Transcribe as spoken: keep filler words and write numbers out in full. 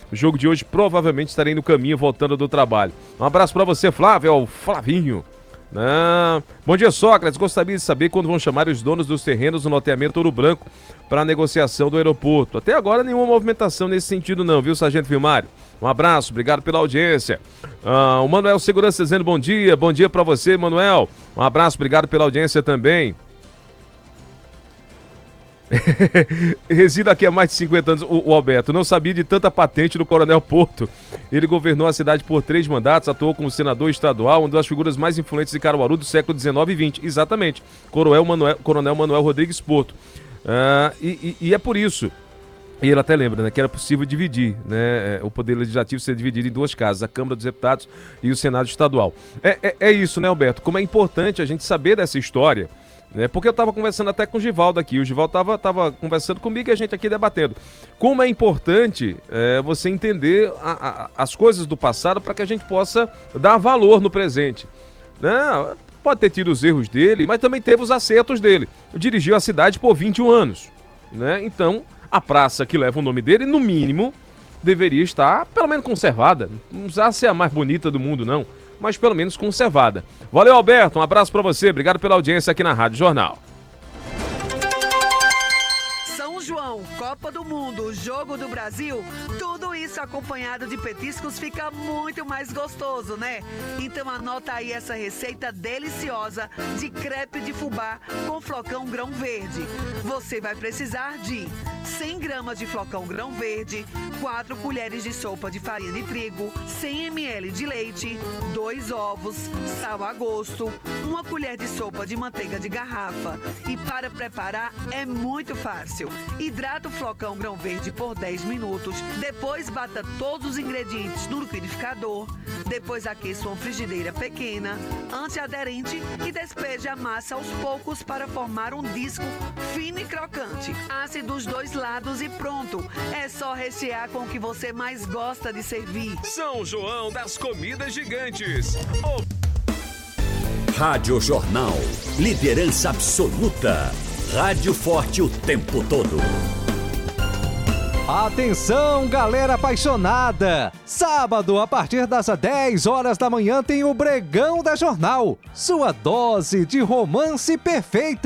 O jogo de hoje provavelmente estarei no caminho voltando do trabalho. Um abraço para você, Flávio, é o Flavinho. Ah, bom dia, Sócrates. Gostaria de saber quando vão chamar os donos dos terrenos do loteamento Ouro Branco para a negociação do aeroporto. Até agora nenhuma movimentação nesse sentido não, viu, Sargento Vilmário? Um abraço, obrigado pela audiência. Ah, o Manuel Segurança dizendo bom dia, bom dia para você, Manuel. Um abraço, obrigado pela audiência também. Resido aqui há mais de cinquenta anos, o, o Alberto, não sabia de tanta patente do Coronel Porto. Ele governou a cidade por três mandatos, atuou como senador estadual, uma das figuras mais influentes de Caruaru do século dezenove e vinte. Exatamente, Coronel Manuel, Coronel Manuel Rodrigues Porto. Ah, e, e, e é por isso, e ele até lembra, né, que era possível dividir, né, o poder legislativo ser dividido em duas casas, a Câmara dos Deputados e o Senado Estadual. É, é, é isso, né, Alberto? Como é importante a gente saber dessa história. É, porque eu estava conversando até com o Givaldo aqui, o Givaldo estava tava conversando comigo e a gente aqui debatendo. Como é importante é, você entender a, a, as coisas do passado para que a gente possa dar valor no presente. Né? Pode ter tido os erros dele, mas também teve os acertos dele. Dirigiu a cidade por vinte e um anos. Né? Então, a praça que leva o nome dele, no mínimo, deveria estar pelo menos conservada. Não precisa ser a mais bonita do mundo, não. Mas pelo menos conservada. Valeu, Alberto, um abraço pra você, obrigado pela audiência aqui na Rádio Jornal. São João, Copa do Mundo, Jogo do Brasil, tudo isso acompanhado de petiscos fica muito mais gostoso, né? Então anota aí essa receita deliciosa de crepe de fubá com flocão grão verde. Você vai precisar de cem gramas de flocão grão verde, quatro colheres de sopa de farinha de trigo, cem mililitros de leite, dois ovos, sal a gosto, uma colher de sopa de manteiga de garrafa. E para preparar é muito fácil. Hidrata o flocão grão verde por dez minutos, depois bata todos os ingredientes no liquidificador, depois aqueça uma frigideira pequena, antiaderente e despeje a massa aos poucos para formar um disco fino e crocante. Asse dos dois lados e pronto. É só rechear com o que você mais gosta de servir. São João das Comidas Gigantes. Oh. Rádio Jornal. Liderança absoluta. Rádio forte o tempo todo. Atenção, galera apaixonada! Sábado, a partir das dez horas da manhã, tem o Bregão da Jornal. Sua dose de romance perfeita.